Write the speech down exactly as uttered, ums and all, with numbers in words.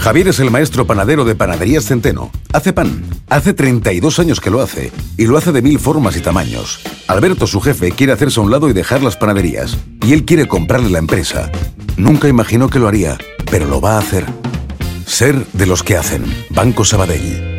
Javier es el maestro panadero de Panaderías Centeno. Hace pan. Hace treinta y dos años que lo hace. Y lo hace de mil formas y tamaños. Alberto, su jefe, quiere hacerse a un lado y dejar las panaderías. Y él quiere comprarle la empresa. Nunca imaginó que lo haría, pero lo va a hacer. Ser de los que hacen. Banco Sabadell.